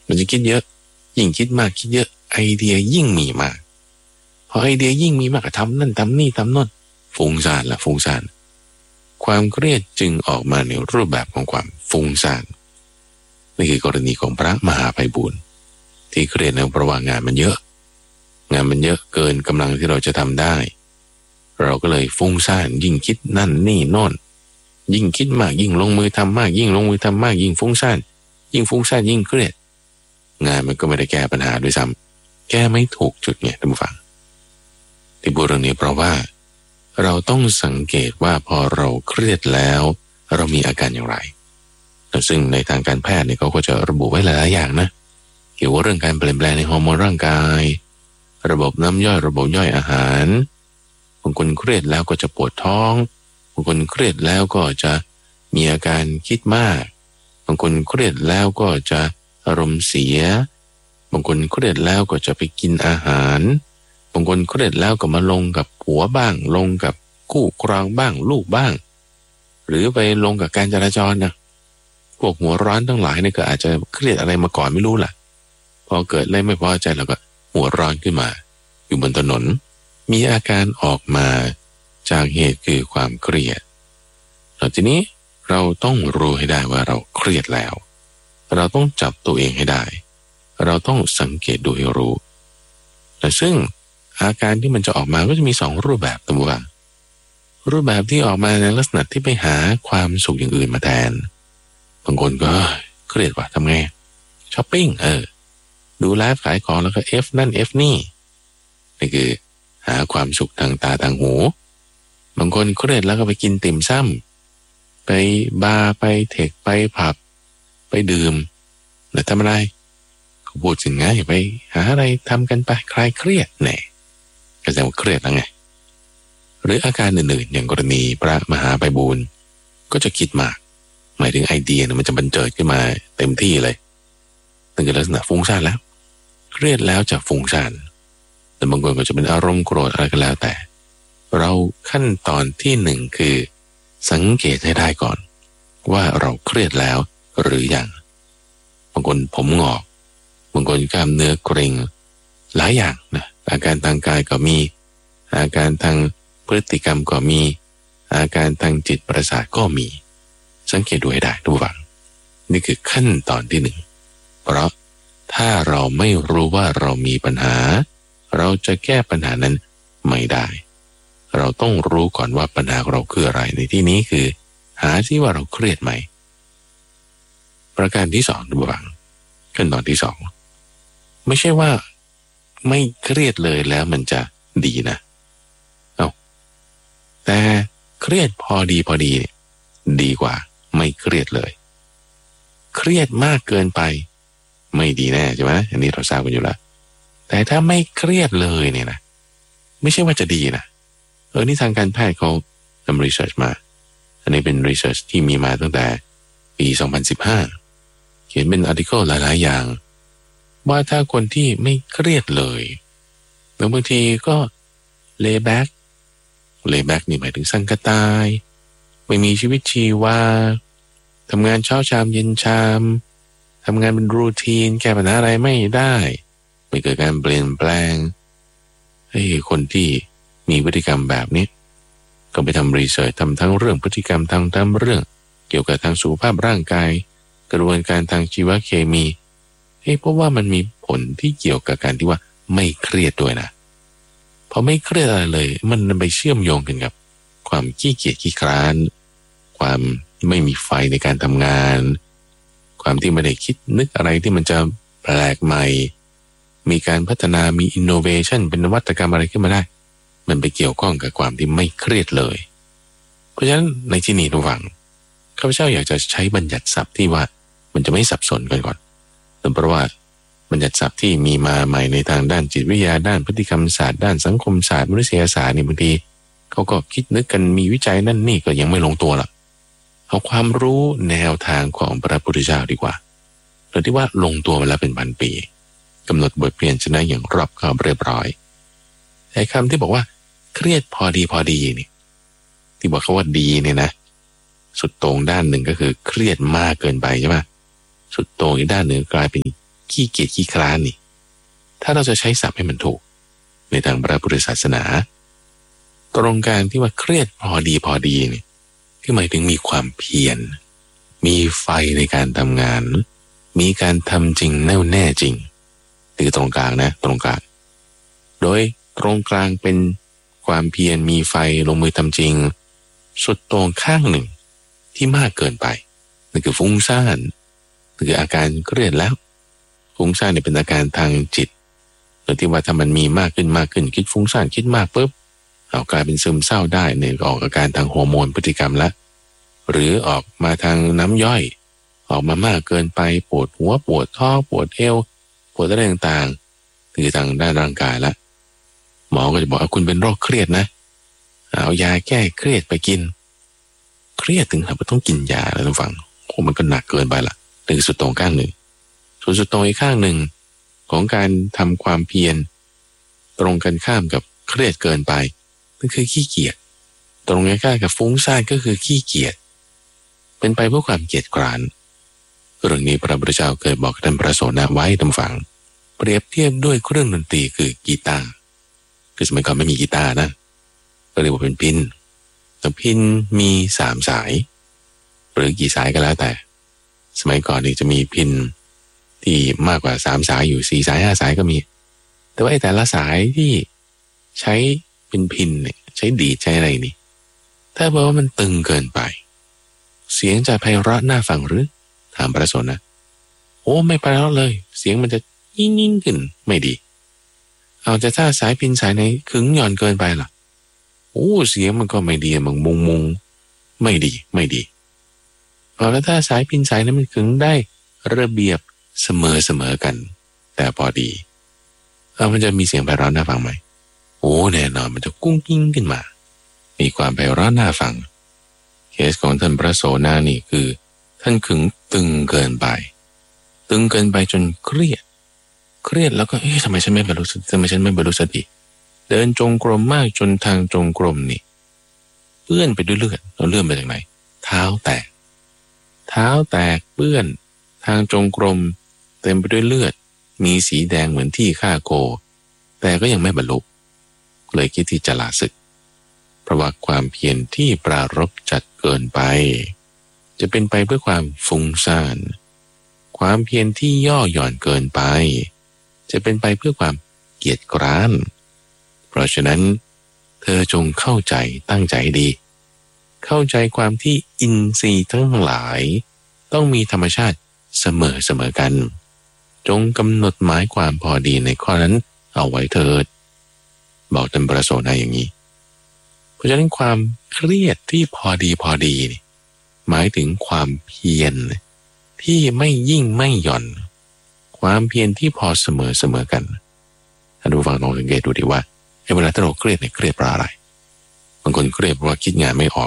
มันจะคิดเยอะยิ่งคิดมากคิดเยอะไอเดียยิ่งมีมากพอไอเดียยิ่งมีมากก็ทำนั่นทำนี่ทำโน่นฟุ้งซ่านละฟุ้งซ่านความเครียดจึงออกมาในรูปแบบของความฟุ้งซ่านนี่คือกรณีของพระมหาไพบูลย์ที่เครียดในเพราะว่างานมันเยอะเกินกำลังที่เราจะทำได้เราก็เลยฟุ้งซ่านยิ่งคิดนั่นนี่โน่นยิ่งคิดมากยิ่งลงมือทำมากยิ่งลงมือทำมากยิ่งฟุ้งซ่านยิ่งเครียดงานมันก็ไม่ได้แก้ปัญหาด้วยซ้ำแก้ไม่ถูกจุดไงท่านผู้ฟังที่พูดเรื่องนี้เพราะว่าเราต้องสังเกตว่าพอเราเครียดแล้วเรามีอาการอย่างไรซึ่งในทางการแพทย์เนี่ยเขาก็จะระบุไว้หลายอย่างนะเกี่ยวกับเรื่องการเปลี่ยนแปลงในฮอร์โมนร่างกายระบบน้ำย่อยระบบย่อยอาหารบางคนเครียดแล้วก็จะปวดท้องบางคนเครียดแล้วก็จะมีอาการคิดมากบางคนเครียดแล้วก็จะอารมณ์เสียบางคนเครียดแล้วก็จะไปกินอาหารบางคนเครียดแล้วก็มาลงกับผัวบ้างลงกับคู่ครองบ้างลูกบ้างหรือไปลงกับการจราจรนะพวกหัวร้อนทั้งหลายเนี่ยก็อาจจะเครียดอะไรมาก่อนไม่รู้ล่ะพอเกิดอะไรไม่พอใจแล้วก็หัวร้อนขึ้นมาอยู่บนถนนมีอาการออกมาจากเหตุคือความเครียดแล้วทีนี้เราต้องรู้ให้ได้ว่าเราเครียดแล้วเราต้องจับตัวเองให้ได้เราต้องสังเกตดูให้รู้แต่ซึ่งอาการที่มันจะออกมาก็จะมี2รูปแบบตัวรูปแบบที่ออกมาในลักษณะที่ไปหาความสุขอย่างอื่นมาแทนบางคนก็เครียดว่ะทำไงช้อปปิ้งดูไลฟ์ขายของแล้วก็ F นั่น F นี่คือหาความสุขทางตาทางหูบางคนเครียดแล้วก็ไปกินติ่มซ้ำไปบาร์ไปเทคไปผับไปดื่มแล้วทำอะไรเขาพูดถึงไงไปหาอะไรทำกันไปคลายเครียดแน่ก็แสดงว่าเครียดแล้วไงหรืออาการอื่นๆอย่างกรณีพระมหาไพบูลย์ก็จะคิดมากหมายถึงไอเดียมันจะบันเจิดขึ้นมาเต็มที่เลยตั้งแต่ลักษณะฟุ้งซ่านแล้วเครียดแล้วจะฟุ้งซ่านแต่บางคนก็จะเป็นอารมณ์โกรธอะไรก็แล้วแต่เราขั้นตอนที่1คือสังเกตให้ได้ก่อนว่าเราเครียดแล้วหรือยังบางคนผมงอกบางคนกล้ามเนื้อเกร็งหลายอย่างนะอาการทางกายก็มีอาการทางพฤติกรรมก็มีอาการทางจิตประสาทก็มีสังเกตดูให้ได้ทุกฝั่งนี่คือขั้นตอนที่1เพราะถ้าเราไม่รู้ว่าเรามีปัญหาเราจะแก้ปัญหานั้นไม่ได้เราต้องรู้ก่อนว่าปัญหาของเราคืออะไรในที่นี้คือหาที่ว่าเราเครียดไหมประการที่2ทุกฝั่งขั้นตอนที่2ไม่ใช่ว่าไม่เครียดเลยแล้วมันจะดีนะแต่เครียดพอดีดีกว่าไม่เครียดเลยเครียดมากเกินไปไม่ดีแน่ใช่ไหมอันนี้เราทราบกันอยู่แล้วแต่ถ้าไม่เครียดเลยเนี่ยนะไม่ใช่ว่าจะดีนะนี่ทางการแพทย์เขาทำรีเสิร์ชมาอันนี้เป็นรีเสิร์ชที่มีมาตั้งแต่ปี2015เขียนเป็นอาร์ติเคิลหลายๆอย่างว่าถ้าคนที่ไม่เครียดเลยบางทีก็เลย์แบ็กนี่หมายถึงสังกตายไม่มีชีวิตชีวาทำงานเช้าชามเย็นชามทำงานเป็นรูทีนแก้ปัญหาอะไรไม่ได้ไม่เกิดการเปลี่ยนแปลงให้คนที่มีพฤติกรรมแบบนี้ก็ไปทำรีเสิร์ชทำทั้งเรื่องพฤติกรรมทั้งเรื่องเกี่ยวกับทางสุขภาพร่างกายกระบวนการทางชีวเคมีเพราะว่ามันมีผลที่เกี่ยวกับการที่ว่าไม่เครียดด้วยนะพอไม่เครียดอะไรเลยมันไปเชื่อมโยงกันกับความขี้เกียจขี้คร้านความไม่มีไฟในการทำงานความที่ไม่ได้คิดนึกอะไรที่มันจะแปลกใหม่มีการพัฒนามีอินโนเวชันเป็นนวัตกรรมอะไรขึ้นมาได้มันไปเกี่ยวข้องกับความที่ไม่เครียดเลยเพราะฉะนั้นในที่นี้ระวังข้าพเจ้าอยากจะใช้บัญญัติศัพท์ที่ว่ามันจะไม่สับสนกันก่อนเพราะว่าบัญญัติศัพท์ที่มีมาใหม่ในทางด้านจิตวิทยาด้านพฤติกรรมศาสตร์ด้านสังคมศาสตร์มนุษยศาสตร์นี่บางทีเขาก็คิดนึกกันมีวิจัยนั่นนี่ก็ยังไม่ลงตัวหรอกเอาความรู้แนวทางของพระพุทธเจ้าดีกว่าโดยที่ว่าลงตัวมาแล้วเป็นพันปีกำหนดบทเปลี่ยนชนะอย่างรอบคอบเรียบร้อยไอ้คำที่บอกว่าเครียดพอดีนี่ที่บอกเขาว่าดีเนี่ยนะสุดโต่งด้านหนึ่งก็คือเครียดมากเกินไปใช่ไหมสุดโต่งอีกด้านหนึ่งกลายเป็นขี้เกียจขี้คลานนี่ถ้าเราจะใช้ศัพท์ให้มันถูกในทางพระพุทธศาสนาตรงการที่ว่าเครียดพอดีนี่คือหมายถึงมีความเพียรมีไฟในการทำงานมีการทำจริงแน่วแน่จริงคือตรงกลางนะตรงกลางโดยตรงกลางเป็นความเพียรมีไฟลงมือทำจริงสุดตรงข้างหนึ่งที่มากเกินไปนั่นคือฟุ้งซ่านคืออาการเครียดแล้วฟุ้งซ่านเนี่ยเป็นอาการทางจิตโดยที่ว่าถ้ามันมีมากขึ้นคิดฟุ้งซ่านคิดมากปุ๊บเอากลายเป็นซึมเศร้าได้เนี่ยออกอาการทางฮอร์โมนพฤติกรรมละหรือออกมาทางน้ำย่อยออกมามากเกินไปปวดหัวปวดท้องปวดเอวปวดอะไรต่างๆคือทางด้านร่างกายละหมอก็จะบอกว่าคุณเป็นโรคเครียดนะเอายาแก้เครียดไปกินเครียดถึงขั้นต้องกินยาแล้วท่านฟังโอ้มันก็หนักเกินไปละถึงสุดตรงข้างหนึ่งส่วนสุดตรงอีกข้างหนึ่งของการทำความเพียรตรงกันข้ามกับเครียดเกินไปนั่นคือขี้เกียจตรงกันข้ามกับฟุ้งซ่านก็คือขี้เกียจเป็นไปเพื่อความเกียจคร้านเรื่องนี้พระพุทธเจ้าเคยบอกท่านพระโสดาไว้ท่านฟังเปรียบเทียบด้วยเครื่องดนตรีคือกีตาร์คือสมัยก่อนไม่มีกีตาร์นะก็เรียกว่าเป็นพิณแต่พิณมี3 สายหรือกี่สายก็แล้วแต่สมัยก่อนนี่จะมีพิณที่มากกว่า3 สายอยู่4 สาย5 สายก็มีแต่ว่าแต่ละสายที่ใช้เป็นพิณเนี่ยใช้ดีดใช้อะไรนี่ถ้าบอกว่ามันตึงเกินไปเสียงจะไพเราะน่าฟังหรือถามพระโสดาโอ้ไม่ไพเราะเลยเสียงมันจะยิ่งขึ้นไม่ดีเอาแต่ถ้าสายพิณสายไหนขึงหย่อนเกินไปล่ะโอ้เสียงมันก็ไม่ดีมันมุงไม่ดีเอาแล้วถ้าสายพิณสายนั้นมันขึงได้ระเบียบเสมอกันแต่พอดีมันจะมีเสียงไพเราะน่าฟังไหมโอ้แน่นอนมันจะกุ้งกิ้งขึ้นมามีความไพเราะน่าฟังเคสของท่านพระโสดานี่คือท่านขึงตึงเกินไปจนเครียดแล้วก็ทำไมฉันไม่บรรลุสติเดินจงกรมมากจนทางจงกรมนี่เปื้อนไปด้วยเลือดเราเลื่อนไปจากไหนเท้าแตกเปื้อนทางจงกรมเต็มไปด้วยเลือดมีสีแดงเหมือนที่ฆ่าโคแต่ก็ยังไม่บรรลุเลยคิดที่จะลาศึกเพราะว่าความเพียรที่ปรารภจัดเกินไปจะเป็นไปเพื่อความฟุ้งซ่านความเพียรที่ย่อหย่อนเกินไปจะเป็นไปเพื่อความเกียจคร้านเพราะฉะนั้นเธอจงเข้าใจตั้งใจดีเข้าใจความที่อินทรีย์ทั้งหลายต้องมีธรรมชาติเสมอกันจงกำหนดหมายความพอดีในข้อนั้นเอาไว้เถิดบอกท่านพระโสดาอย่างนี้เพราะฉะนั้นความเครียดที่พอดีนี่หมายถึงความเพียรที่ไม่ยิ่งไม่หย่อนความเพียรที่พอเสมอกันท่านผู้ฟังลองสังเกตดูดิว่าเวลาที่เราเครียดเนี่ยเครียดเพราะอะไรบางคนเครียดเพราะว่าคิดงานไม่ออก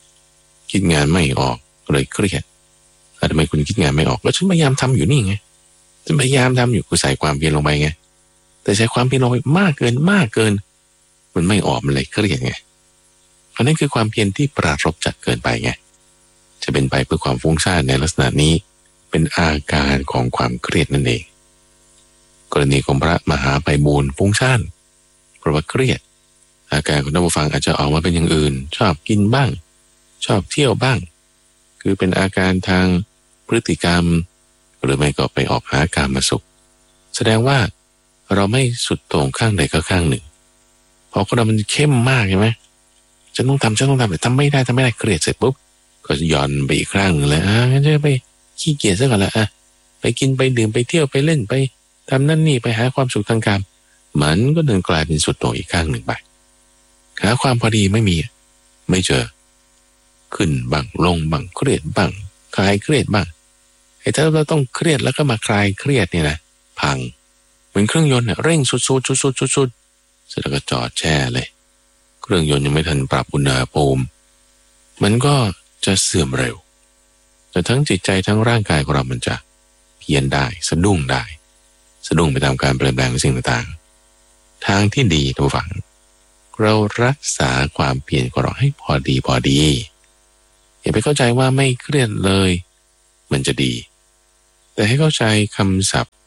เลยเครียดทำไมคุณคิดงานไม่ออกก็ฉันพยายามทำอยู่นี่ไงฉันพยายามทำอยู่กูใส่ความเพียรลงไปไงแต่ใช้ความเพียรลงไปมากเกินมันไม่ออกมันเลยเครียดไงเพราะนั่นคือความเพียรที่ปรารภจัดเกินไปไงจะเป็นไปเพื่อความฟุ้งซ่านในลักษณะนี้เป็นอาการของความเครียดนั่นเองกรณีของพระมหาไพบูลย์ฟุ้งซ่านเพราะว่าเครียดอาการของท่านผู้ฟังอาจจะออกมาเป็นอย่างอื่นชอบกินบ้างชอบเที่ยวบ้างคือเป็นอาการทางพฤติกรรมหรือไม่ก็ไปออกหากามสุขแสดงว่าเราไม่สุดโต่งข้างใดก็ข้างหนึ่งพอคนเรามันเข้มมากใช่ไหมฉันต้องทำแต่ทำไม่ได้เครียดเสร็จปุ๊บก็ย้อนไปอีกครั้งเลยงั้นจะไปขี้เกียจซะก่อนละไปกินไปดื่มไปเที่ยวไปเล่นไปทำนั่นนี่ไปหาความสุขทางกามมันก็เดินกลายเป็นสุดโต่งอีกข้างหนึ่งไปหาความพอดีไม่เจอขึ้นบ้างลงบ้างเครียดบ้างคลายเครียดบ้างถ้าเราต้องเครียดแล้วก็มาคลายเครียดเนี่ยนะพังเหมือนเครื่องยนต์เร่งสุดเสร็จแล้วก็จอดแช่เลยเครื่องยนต์ยังไม่ทันปรับอุณหภูมิมันก็จะเสื่อมเร็วแต่ทั้งจิตใจทั้งร่างกายของเรามันจะเพี้ยนได้สะดุ้งไปตามการเปลี่ยนแปลงสิ่งต่างๆทางที่ดีทุกฝั่งเรารักษาความเพียรของเราให้พอดีอย่าไปเข้าใจว่าไม่เครียดเลยมันจะดีแต่ให้เข้าใจคำศัพท์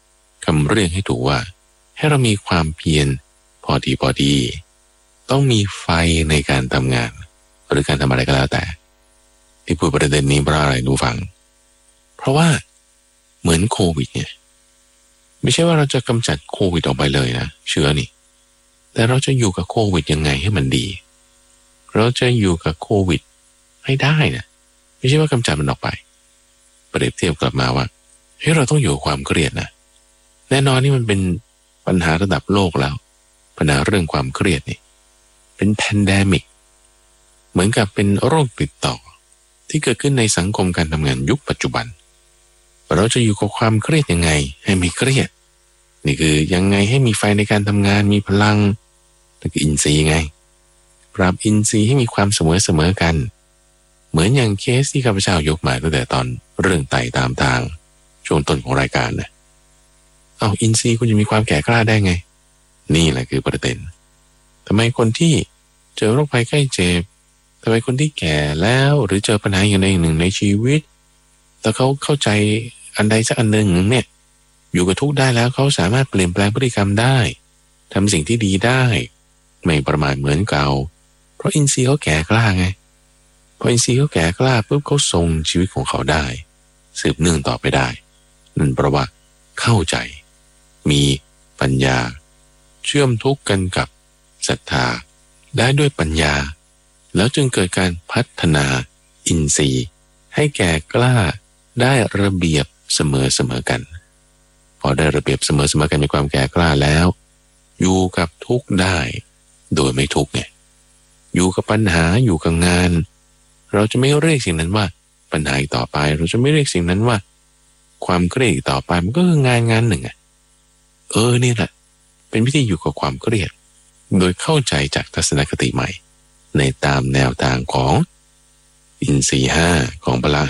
คำเรียกให้ถูกว่าให้เรามีความเพียรพอดีต้องมีไฟในการทำงานหรือการทำอะไรก็แล้วแต่ที่พูดประเด็นนี้เพราะอะไรดูฟังเพราะว่าเหมือนโควิดเนี่ยไม่ใช่ว่าเราจะกำจัดโควิดออกไปเลยนะเชื้อนี่แต่เราจะอยู่กับโควิดยังไงให้มันดีเราจะอยู่กับโควิดให้ได้นะไม่ใช่ว่ากำจัดมันออกไปเปรียบเทียบกลับมาว่าเฮ้ยเราต้องอยู่กับความเครียดนะแน่นอนนี่มันเป็นปัญหาระดับโลกแล้วปัญหาเรื่องความเครียดนี่เป็นแพนเดมิกเหมือนกับเป็นโรคติดต่อที่เกิดขึ้นในสังคมการทำงานยุคปัจจุบันเราจะอยู่กับความเครียดยังไงให้ไม่เครียดนี่คือยังไงให้มีไฟในการทำงานมีพลังนั่นคืออินทรีย์ไงปรับอินทรีย์ให้มีความเสมอกันเหมือนอย่างเคสที่ข้าพเจ้ายกมาตั้งแต่ตอนเรื่องไต่ตามทางช่วงต้นของรายการนะเอาอินทรีย์คุณจะมีความแก่กล้าได้ไงนี่แหละคือประเด็นทำไมคนที่เจอโรคภัยไข้เจ็บทำไมคนที่แก่แล้วหรือเจอปัญหาอย่างใดอย่างหนึ่งในชีวิตแต่เขาเข้าใจอันใดสักอันหนึ่งเนี่ยอยู่กับทุกข์ได้แล้วเขาสามารถเปลี่ยนแปลงพฤติกรรมได้ทำสิ่งที่ดีได้ไม่ประมาทเหมือนเก่าเพราะอินทรีย์เขาแก่กล้าไงพออินทรีย์เขาแก่กล้าปุ๊บเขาทรงชีวิตของเขาได้สืบเนื่องต่อไปได้นั่นเพราะว่าเข้าใจมีปัญญาเชื่อมทุกข์กันกับศรัทธาได้ด้วยปัญญาแล้วจึงเกิดการพัฒนาอินทรีย์ให้แก่กล้าได้ระเบียบเสมอกันพอได้ระเบียบเสมอกันมีความแก่กล้าแล้วอยู่กับทุกข์ได้โดยไม่ทุกข์ไงอยู่กับปัญหาอยู่กับงานเราจะไม่เรียกสิ่งนั้นว่าปัญหาอีกต่อไปเราจะไม่เรียกสิ่งนั้นว่าความเครียดอีกต่อไปมันก็คืองานหนึ่งนี่แหละเป็นวิธีอยู่กับความเครียดโดยเข้าใจจากทัศนคติใหม่ในตามแนวทางของอินทรีย์5ของพละ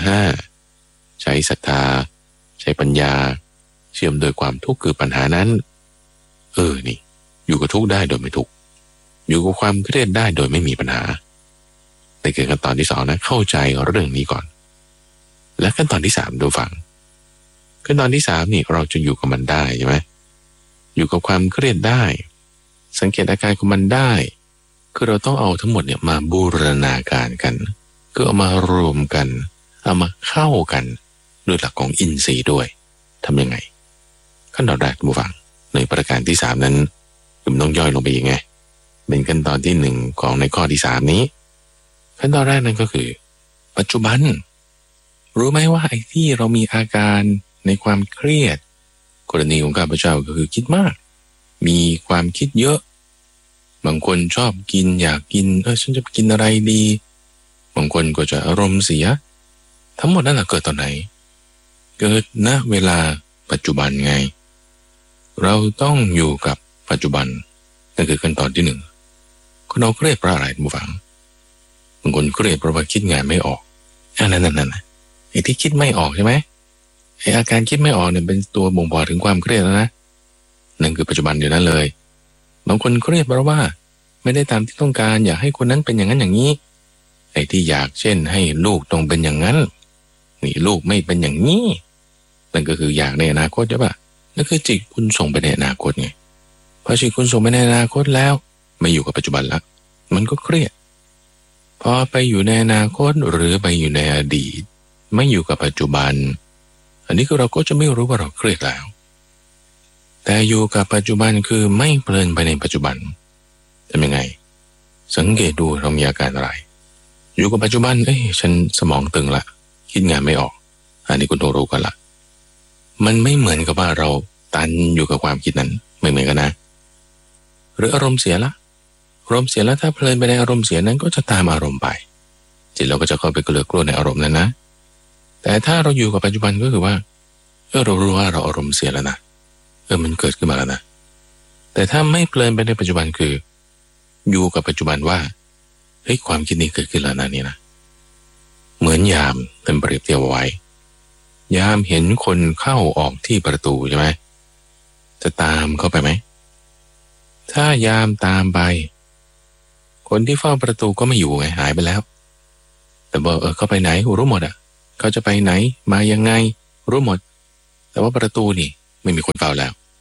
5ใช้ศรัทธาใช้ปัญญาเชื่อมโดยความทุกข์คือปัญหานั้นนี่อยู่กับทุกข์ได้โดยไม่ทุกข์อยู่กับความเครียดได้โดยไม่มีปัญหาในขั้นตอนที่2นะเข้าใจเรื่องนี้ก่อนและขั้นตอนที่3ดูฟังขั้นตอนที่3นี่เราจะอยู่กับมันได้ใช่ไหมอยู่กับความเครียดได้สังเกตอาการของมันได้คือเราต้องเอาทั้งหมดเนี่ยมาบูรณาการกันคือเอามารวมกันเอามาเข้ากันด้วยหลักของอินทรีย์ด้วยทำยังไงขั้นตอนแรกดูฟังในประการที่3นั้นผมต้องย่อยลงไปยังไงเป็นขั้นตอนที่1ของในข้อที่3นี้ขั้นตอนแรกนั้นก็คือปัจจุบันรู้ไหมว่าไอ้ที่เรามีอาการในความเครียดกรณีของข้าพเจ้าก็คือคิดมากมีความคิดเยอะบางคนชอบกินอยากกินฉันจะกินอะไรดีบางคนก็จะอารมณ์เสียทั้งหมดนั่นแหละเกิดตอนไหนเกิดณเวลาปัจจุบันไงเราต้องอยู่กับปัจจุบันนั่นคือขั้นตอนที่1คนเราเครียดเพราะอะไรผู้ฟังบางคนเครียดเพราะว่าคิดงานไม่ออกนั่นไอ้ที่คิดไม่ออกใช่ไหมไอ้อาการคิดไม่ออกเนี่ยเป็นตัวบ่งบอกถึงความเครียดแล้วนะนั่นคือปัจจุบันอยู่นั่นเลยบางคนเครียดเพราะว่าไม่ได้ตามที่ต้องการอยากให้คนนั้นเป็นอย่างนั้นอย่างนี้ไอ้ที่อยากเช่นให้ลูกต้องเป็นอย่างนั้นนี่ลูกไม่เป็นอย่างนี้นั่นก็คืออยากในอนาคตใช่ปะนั่นคือจิตคุณส่งไปในอนาคตไงพอจิตคุณส่งไปในอนาคตแล้วไม่อยู่กับปัจจุบันละมันก็เครียดพอไปอยู่ในอนาคตหรือไปอยู่ในอดีตไม่อยู่กับปัจจุบันอันนี้คือเราก็จะไม่รู้ว่าเราเครียดแล้วแต่อยู่กับปัจจุบันคือไม่เพลินไปในปัจจุบันทำยังไงสังเกตดูเรามีอาการอะไรอยู่กับปัจจุบันฉันสมองตึงละคิดงานไม่ออกอันนี้คุณต้องรู้กันละมันไม่เหมือนกับว่าเราตันอยู่กับความคิดนั้นไม่เหมือนกันนะหรืออารมณ์เสียละอารมณ์เสียแล้วถ้าเพลินไปในอารมณ์เสียนั้นก็จะตามอารมณ์ไปจิตเราก็จะเข้าไปเกลือกลัวในอารมณ์นั้นนะแต่ถ้าเราอยู่กับปัจจุบันก็คือว่าเรารู้ว่าเราอารมณ์เสียแล้วนะมันเกิดขึ้นมาแล้วนะแต่ถ้าไม่เพลินไปในปัจจุบันคืออยู่กับปัจจุบันว่าความคิดนี้เกิดขึ้นแล้วนะนี่นะเหมือนยามเป็นเปรียบเทียบไว้ยามเห็นคนเข้าออกที่ประตูใช่ไหมจะตามเข้าไปไหมถ้ายามตามไปคนที่เฝ้าประตูก็ไม่อยู่ไงหายไปแล้วแต่บอกเขาไปไหนรู้หมดเขาจะไปไหนมายังไงรู้หมดแต่ว่าประตูนี่ไม่มีคนเฝ้าแล้ว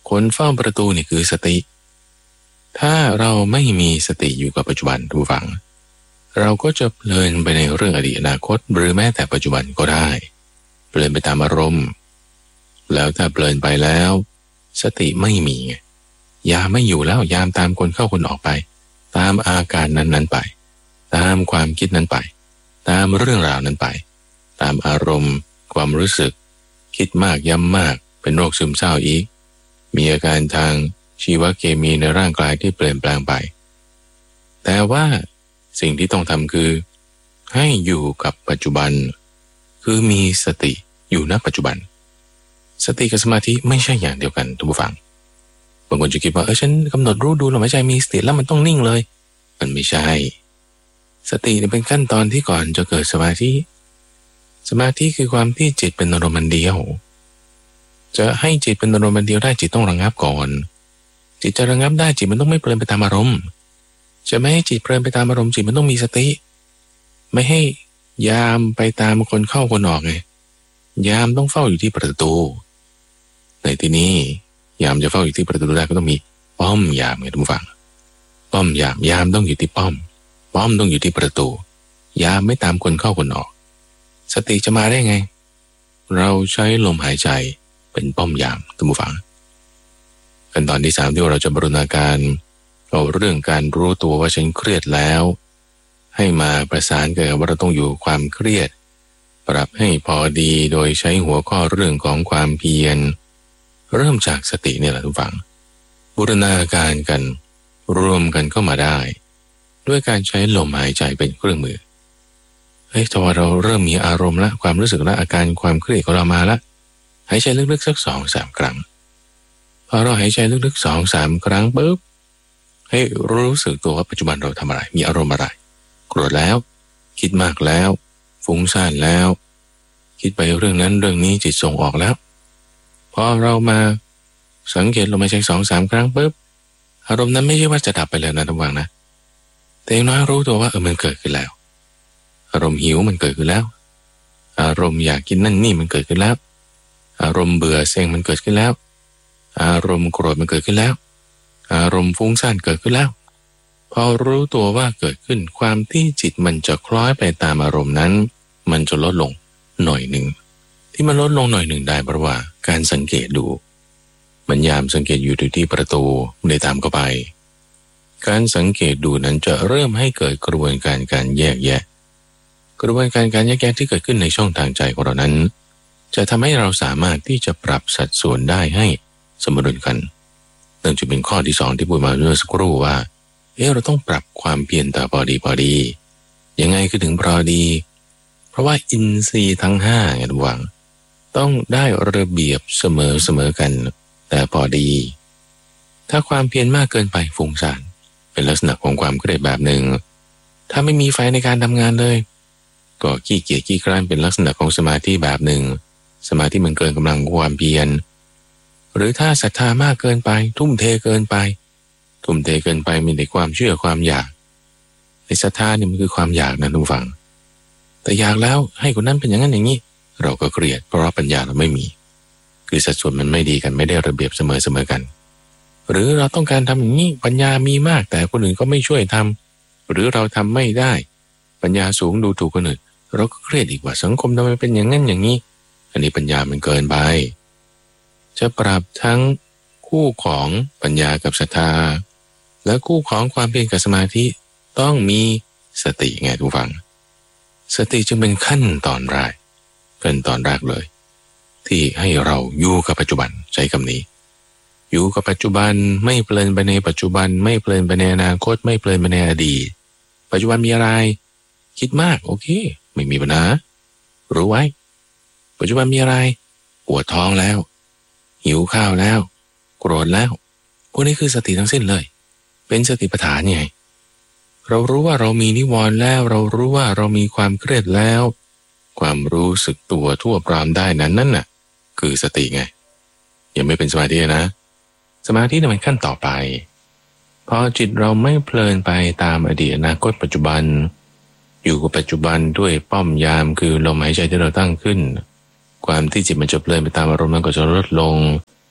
คนเฝ้าประตูนี่คือสติถ้าเราไม่มีสติอยู่กับปัจจุบันทุกฝังเราก็จะเพลินไปในเรื่องอดีตอนาคตหรือแม้แต่ปัจจุบันก็ได้เพลินไปตามอารมณ์แล้วถ้าเพลินไปแล้วสติไม่มียามไม่อยู่แล้วยามตามคนเข้าคนออกไปตามอาการนั้นๆไปตามความคิดนั้นไปตามเรื่องราวนั้นไปตามอารมณ์ความรู้สึกคิดมากย้ำมากเป็นโรคซึมเศร้าอีกมีอาการทางชีวเคมีในร่างกายที่เปลี่ยนแปลงไปแต่ว่าสิ่งที่ต้องทำคือให้อยู่กับปัจจุบันคือมีสติอยู่ณปัจจุบันสติกับสมาธิไม่ใช่อย่างเดียวกันทุกผู้ฟังบางคนจะคิดว่าฉันกำหนดรู้ดูลมหายใจมีสติแล้วมันต้องนิ่งเลยมันไม่ใช่สติเป็นขั้นตอนที่ก่อนจะเกิดสมาธิสมาธิคือความที่จิตเป็นอารมณ์เดียวจะให้จิตเป็นอารมณ์เดียวได้จิตต้องระงับก่อนจิตจะระงับได้จิตมันต้องไม่เพลินไปตามอารมณ์จะไม่ให้จิตเพลินไปตามอารมณ์จิตมันต้องมีสติไม่ให้ยามไปตามคนเข้าคนออกไงยามต้องเฝ้าอยู่ที่ประตูในที่นี้ยามจะเฝ้าอยู่ที่ประตูได้ก็ต้องมีป้อมยามไงทุกฝั่งป้อมยามต้องอยู่ที่ป้อมต้องอยู่ที่ประตูยามไม่ตามคนเข้าคนออกสติจะมาได้ไงเราใช้ลมหายใจเป็นป้อมยามทุกฝั่งขั้นตอนที่3ที่เราจะบูรณาการเอาเรื่องการรู้ตัวว่าฉันเครียดแล้วให้มาประสานกับว่าเราต้องอยู่ความเครียดปรับให้พอดีโดยใช้หัวข้อเรื่องของความเพียรเริ่มจากสติเนี่ยแหละทุกฝั่งบูรณาการกันรวมกันเข้ามาได้ด้วยการใช้ลมหายใจเป็นเครื่องมือแต่ว่าเราเริ่มมีอารมณ์ละความรู้สึกละอาการความเครียดของเรามาละหายใจลึกๆสัก 2-3 ครั้งพอเราหายใจลึกๆ 2-3 ครั้งปุ๊บให้รู้สึกตัวว่าปัจจุบันเราทำอะไรมีอารมณ์อะไรโกรธแล้วคิดมากแล้วฟุ้งซ่านแล้วคิดไปเรื่องนั้นเรื่องนี้จิตส่งออกแล้วพอเรามาสังเกตลมหายใจ 2-3 ครั้งปุ๊บอารมณ์นั้นไม่ใช่ว่าจะดับไปแล้วนะทุกฝั่งนะแต่อย่างน้อยรู้ตัวว่ามันเกิดขึ้นแล้วอารมณ์หิวมันเกิดขึ้นแล้วอารมณ์อยากกินนั่นนี่มันเกิดขึ้นแล้วอารมณ์เบื่อเซ็งมันเกิดขึ้นแล้วอารมณ์โกรธมันเกิดขึ้นแล้วอารมณ์ฟุ้งซ่านเกิดขึ้นแล้วพอรู้ตัวว่าเกิดขึ้นความที่จิตมันจะคล้อยไปตามอารมณ์นั้นมันจะลดลงหน่อยหนึ่งที่มันลดลงหน่อยหนึ่งได้เพราะว่าการสังเกตดูมันยามสังเกตอยู่ที่ประตูไม่ได้ตามเข้าไปการสังเกตดูนั้นจะเริ่มให้เกิดกระบวนการการแยกแยะกระบวนการการแยกแยะที่เกิดขึ้นในช่องทางใจของเรานั้นจะทำให้เราสามารถที่จะปรับสัดส่วนได้ให้สมดุลกันนั่นจะเป็นข้อที่2ที่พูดมาเมื่อสักครู่ว่าเราต้องปรับความเพียรแต่พอดียังไงคือถึงพอดีเพราะว่าอินทรีย์ทั้ง5ไงทุกฝังต้องได้ระเบียบเสมอกันแต่พอดีถ้าความเพียรมากเกินไปฟุ้งซ่านเป็นลักษณะของความเครียดแบบหนึ่งถ้าไม่มีไฟในการทำงานเลยก็ขี้เกียจขี้คร้านเป็นลักษณะของสมาธิแบบหนึ่งสมาธิมันเกินกำลังความเพียรหรือถ้าศรัทธามากเกินไปทุ่มเทเกินไปมีแต่ความเชื่อความอยากในศรัทธานี่มันคือความอยากนะทุกฝั่งแต่อยากแล้วให้คนนั้นเป็นอย่างนั้นอย่างนี้เราก็เครียดเพราะว่าปัญญาเราไม่มีคือสัดส่วนมันไม่ดีกันไม่ได้ระเบียบเสมอกันหรือเราต้องการทำอย่างนี้ปัญญามีมากแต่คนอื่นก็ไม่ช่วยทำหรือเราทำไม่ได้ปัญญาสูงดูถูกคนอื่นเราก็เครียดอีกว่าสังคมทำไมเป็นอย่างนั้นอย่างนี้อันนี้ปัญญามันเกินไปจะปรับทั้งคู่ของปัญญากับศรัทธาและคู่ของความเพียรกับสมาธิต้องมีสติไงทุกฝังสติจึงเป็นขั้นตอนแรกเลยที่ให้เราอยู่กับปัจจุบันใช้คำนี้อยู่กับปัจจุบันไม่เพลินไปในปัจจุบันไม่เพลินไปในอนาคตไม่เพลินไปในอดีตปัจจุบันมีอะไรคิดมากโอเคไม่มีปัญหารู้ไว้ปัจจุบันมีอะไรปวดท้องแล้วหิวข้าวแล้วโกรธแล้วพวกนี้คือสติทั้งสิ้นเลยเป็นสติปัฏฐานไงเรารู้ว่าเรามีนิวรณ์แล้วเรารู้ว่าเรามีความเครียดแล้วความรู้สึกตัวทั่วพร้อมได้นั่นน่ะคือสติไงยังไม่เป็นสมาธินะสมาธินี่มันขั้นต่อไปพอจิตเราไม่เพลินไปตามอดีตอนาคตปัจจุบันอยู่กับปัจจุบันด้วยป้อมยามคือลมหายใจที่เราตั้งขึ้นความที่จิตมันจะเพลินไปตามอารมณ์นั้นก็จะลดลง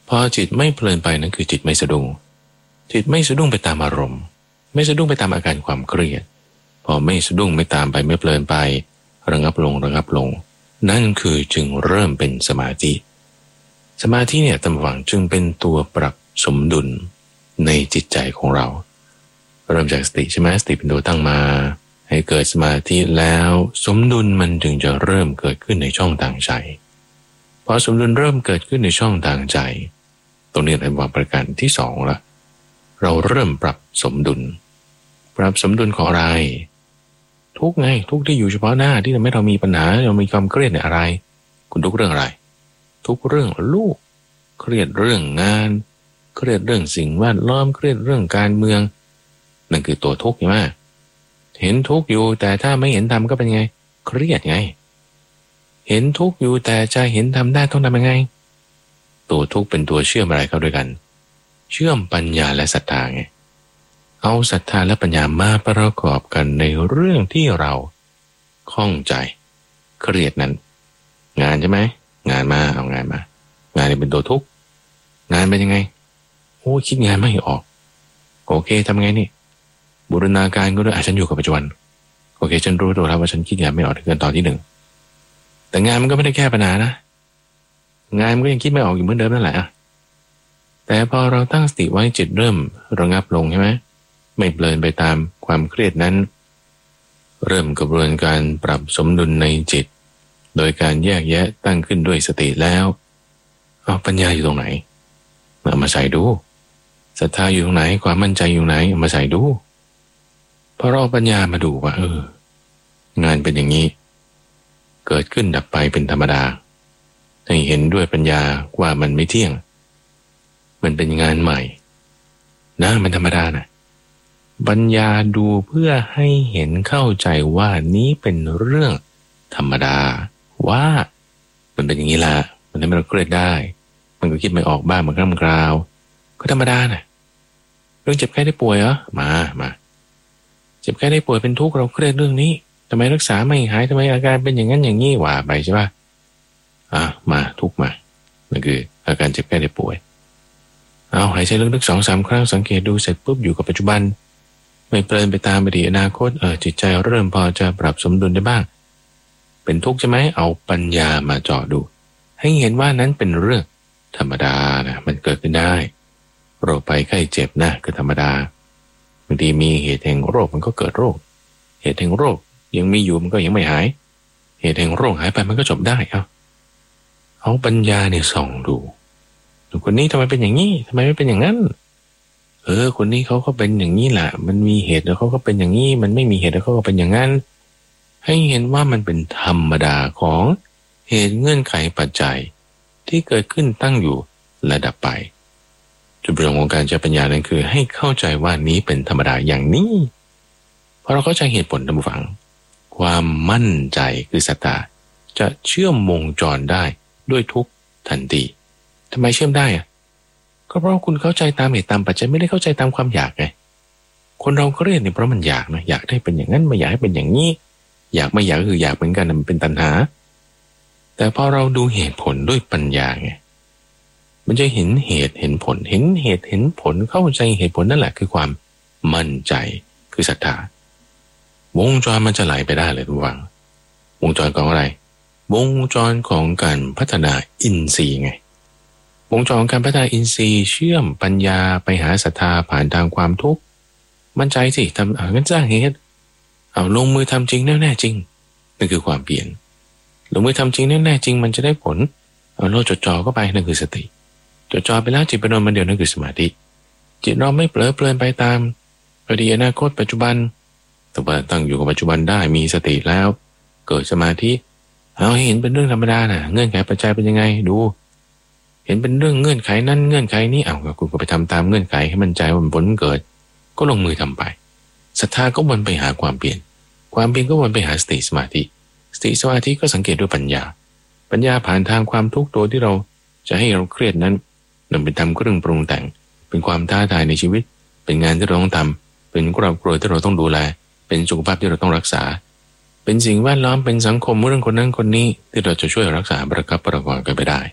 พอจิตไม่เพลินไปนั่นคือจิตไม่สะดุ้งจิตไม่สะดุ้งไปตามอารมณ์ไม่สะดุ้งไปตามอาการความเครียดพอไม่สะดุ้งไม่ตามไปไม่เพลินไประงับลงนั่นคือจึงเริ่มเป็นสมาธิสมาธิเนี่ยตำหวังจึงเป็นตัวปรับสมดุลในจิตใจของเราเริ่มจากสติใช่ไหมสติเป็นตัวตั้งมาให้เกิดสมาธิแล้วสมดุลมันจึงจะเริ่มเกิดขึ้นในช่องทางใจพอสมดุลเริ่มเกิดขึ้นในช่องทางใจตรงนี้เป็นวางประการที่สองละเราเริ่มปรับสมดุลของอะไรทุกไงทุกที่อยู่เฉพาะหน้าที่ทำให้เรามีปัญหาเรามีความเครียดเนี่ยอะไรคุณทุกเรื่องอะไรทุกเรื่องลูกเครียดเรื่องงานเครียดเรื่องสิ่งแวดล้อมเครียดเรื่องการเมืองนั่นคือตัวทุกข์ใช่ไหมเห็นทุกข์อยู่แต่ถ้าไม่เห็นธรรมก็เป็นไงเครียดไงเห็นทุกข์อยู่แต่จะเห็นธรรมได้ต้องทำยังไงตัวทุกข์เป็นตัวเชื่อมอะไรเข้าด้วยกันเชื่อมปัญญาและศรัทธาไงเอาศรัทธาและปัญญามาประกอบกันในเรื่องที่เราข้องใจเครียดนั้นงานใช่ไหมงานมาเอางานมางานนี่เป็นตัวทุกข์งานเป็นยังไงโอ้คิดงานไม่ออกโอเคทำไงนี่บูรณาการก็ด้วยฉันอยู่กับปัจจุบันโอเคฉันรู้ตัวแล้วว่าฉันคิดงานไม่ออกถึงตอนที่หนึ่งแต่งานมันก็ไม่ได้แก้ปัญหานะงานมันก็ยังคิดไม่ออกอยู่เหมือนเดิมนั่นแหละแต่พอเราตั้งสติไว้จิตเริ่มระงับลงใช่ไหมไม่เพลินไปตามความเครียดนั้นเริ่มกระบวนการปรับสมดุลในจิตโดยการแยกแยะตั้งขึ้นด้วยสติแล้วเอาปัญญาอยู่ตรงไหนเอามาใส่ดูศรัทธาอยู่ตรงไหนความมั่นใจอยู่ไหนเอามาใส่ดูพอเราปัญญามาดูว่างานเป็นอย่างนี้เกิดขึ้นดับไปเป็นธรรมดาให้เห็นด้วยปัญญาว่ามันไม่เที่ยงมันเป็นงานใหม่นะมันธรรมดานะปัญญาดูเพื่อให้เห็นเข้าใจว่านี้เป็นเรื่องธรรมดาว่ามันเป็นอย่างนี้ละมันทำให้เราเครียดได้มันก็คิดไม่ออกบ้างมันคร่ำคราวก็ธรรมดานะเรื่องเจ็บไข้ได้ป่วยเหรอมาเจ็บไข้ได้ป่วยเป็นทุกข์เราเครียดเรื่องนี้ทำไมรักษาไม่หายทำไมอาการเป็นอย่างนั้นอย่างนี้ว่าไปใช่ป่ะมาทุกข์มานั่นคืออาการเจ็บไข้ได้ป่วยเอาหายใจลึกๆ 2-3 ครั้งสังเกตดูเสร็จปุ๊บอยู่กับปัจจุบันไม่เพลินไปตามอดีตอนาคตจิตใจเริ่มพอจะปรับสมดุลได้บ้างเป็นทุกข์ใช่ไหมเอาปัญญามาเจาะดูให้เห็นว่านั้นเป็นเรื่องธรรมดานะมันเกิดขึ้นได้โรคภัยไข้เจ็บนะคือธรรมดาบางทีมีเหตุแห่งโรคมันก็เกิดโรคเหตุแห่งโรคยังมีอยู่มันก็ยังไม่หายเหตุแห่งโรคหายไปมันก็จบได้เอาปัญญาเนี่ยส่องดูคนนี้ทำไมเป็นอย่างนี้ทำไมไม่เป็นอย่างนั้นคนนี้เขาก็เป็นอย่างนี้แหละมันมีเหตุแล้วเขาก็เป็นอย่างนี้มันไม่มีเหตุแล้วเขาก็เป็นอย่างนั้นให้เห็นว่ามันเป็นธรรมดาของเหตุเงื่อนไขปัจจัยที่เกิดขึ้นตั้งอยู่และดับไปจุดประสงค์ของการใช้ปัญญานั้นคือให้เข้าใจว่านี้เป็นธรรมดาอย่างนี้พอเราเข้าใจเหตุผลท่านผู้ฟังความมั่นใจคือศรัทธาจะเชื่อมวงจรได้ด้วยทุกทันทีทำไมเชื่อมได้ก็เพราะคุณเข้าใจตามเหตุตามปัจจัยไม่ได้เข้าใจตามความอยากไงคนเราเครียดเนี่ยเพราะมันอยากนะอยากได้เป็นอย่างนั้นไม่อยากให้เป็นอย่างนี้อยากไม่อยากก็คืออยากเหมือนกันมันเป็นตัณหาแต่พอเราดูเหตุผลด้วยปัญญาไงมันจะเห็นเหตุเห็นผลเห็นเหตุเห็นผลเข้าใจเหตุผลนั่นแหละคือความมั่นใจคือศรัทธาวงจรมันจะไหลไปได้เลยทุกวังวงจรของอะไรวงจรของการพัฒนาอินทรีย์ไงวงจรของการพัฒนาอินทรีย์เชื่อมปัญญาไปหาศรัทธาผ่านทางความทุกข์มั่นใจสิทำงั้นสร้างเหตุเอาลงมือทำจริงแน่ๆจริงนั่นคือความเปลี่ยนลงมือทำจริงแน่ๆจริงมันจะได้ผลเอาโลดจดจ่อเข้าไปนั่นคือสติจดจ่อไปแล้วจิตเป็นมันเดียวนั่นคือสมาธิจิตเราไม่เผลอเพลินไปตามอดีตอนาคตปัจจุบันแต่ว่าตั้งอยู่กับปัจจุบันได้มีสติแล้วเกิดสมาธิเอาให้เห็นเป็นเรื่องธรรมดาน่ะเงื่อนไขปัจจัยเป็นยังไงดูเห็นเป็นเรื่องเงื่อนไขนั้นเงื่อนไขนี้คุณก็ไปทำตามเงื่อนไขให้มั่นใจว่าผลเกิดก็ลงมือทำไปศรัทธาก็วนไปหาความเปลี่ยนความเปลี่ยนก็วนไปหาสติสมาธิสติสมาธิก็สังเกตด้วยปัญญาผ่านทางความทุกข์ตัวที่เราจะให้เราเครียดนั้นนำไปทำเครื่องปรุงแต่งเป็นความท้าทายในชีวิตเป็นงานที่เราต้องทำเป็นครอบครัวที่เราต้องดูแลเป็นสุขภาพที่เราต้องรักษาเป็นสิ่งแวดล้อมเป็นสังคมเรื่องคนนั้นคนนี้ที่เราจะช่วยรักษาประคับประคองกันไปได้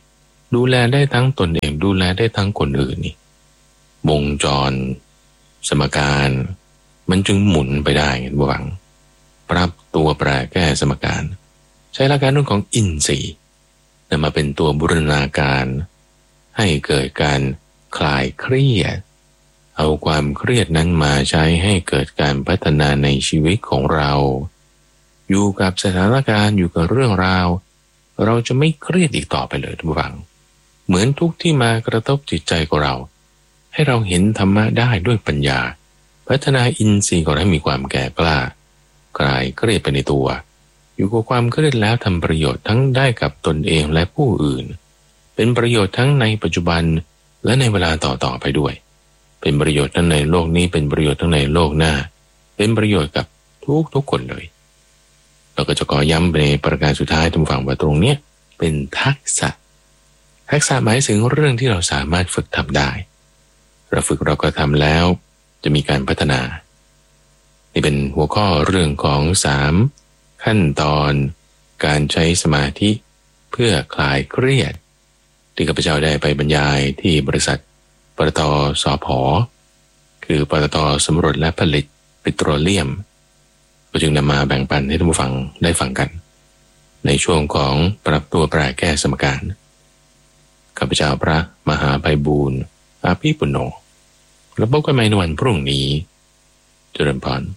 ดูแลได้ทั้งตนเองดูแลได้ทั้งคนอื่นนี่วงจรสมการมันจึงหมุนไปได้เห็นบ่หวังปรับตัวแปรแก้สมการใช้หลักการเรื่องของอินทรีย์นำมาเป็นตัวบูรณาการให้เกิดการคลายเครียดเอาความเครียดนั้นมาใช้ให้เกิดการพัฒนาในชีวิตของเราอยู่กับสถานการณ์อยู่กับเรื่องราวเราจะไม่เครียดอีกต่อไปเลยทุกฝังเหมือนทุกที่มากระทบจิตใจของเราให้เราเห็นธรรมะได้ด้วยปัญญาพัฒนาอินทรีย์ของเราให้มีความแก่กล้าคลายเครียดไปในตัวอยู่กับความเครียดแล้วทำประโยชน์ทั้งได้กับตนเองและผู้อื่นเป็นประโยชน์ทั้งในปัจจุบันและในเวลาต่อไปด้วยเป็นประโยชน์ทั้งในโลกนี้เป็นประโยชน์ทั้งในโลกหน้าเป็นประโยชน์กับทุกคนเลยเราก็จะขอย้ำในประการสุดท้ายทุกฝั่งว่าตรงนี้เป็นทักษะหมายถึงเรื่องที่เราสามารถฝึกทำได้เราฝึกเราก็ทำแล้วจะมีการพัฒนานี่เป็นหัวข้อเรื่องของ3ขั้นตอนการใช้สมาธิเพื่อคลายเครียดที่ข้าพเจ้าได้ไปบรรยายที่บริษัทปตท.สผ.คือปตท.สำรวจและผลิตปิโตรเลียมก็จึงนำมาแบ่งปันให้ท่านผู้ฟังได้ฟังกันในช่วงของปรับตัวแปรแก้สมการข้าพเจ้าพระมหาไพบูลย์อาภิปุณโญแล้วพบกันใหม่ในวันพรุ่งนี้เจริญพร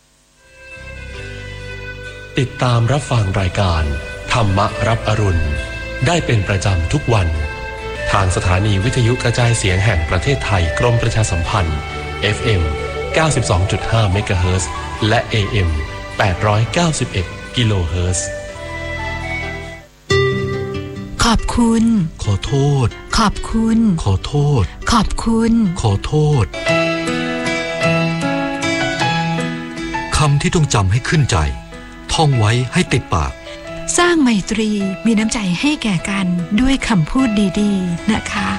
ติดตามรับฟังรายการธรรมรับอรุณได้เป็นประจำทุกวันทางสถานีวิทยุกระจายเสียงแห่งประเทศไทยกรมประชาสัมพันธ์ FM 92.5 เมกะเฮิรตซ์และ AM 891 กิโลเฮิรตซ์ขอบคุณขอโทษขอบคุณขอโทษขอบคุณขอโทษคำที่ต้องจำให้ขึ้นใจท่องไว้ให้ติดปากสร้างไมตรีมีน้ำใจให้แก่กันด้วยคำพูดดีๆนะคะ